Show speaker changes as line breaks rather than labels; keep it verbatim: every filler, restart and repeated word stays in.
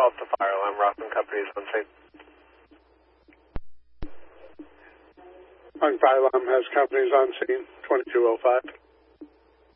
twelve to fire alarm. Rockland Company's on scene.
Rockland Fire Alarm has companies on scene, twenty-two oh five.